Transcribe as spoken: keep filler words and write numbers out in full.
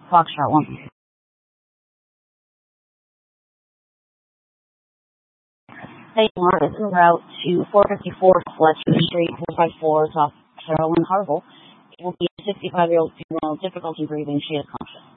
Foxtrot one. Hey, Mark, is en route to four fifty-four Fletcher Street, four five four, South Carolyn Harville. It will be a sixty-five-year-old female, difficulty breathing. She is conscious.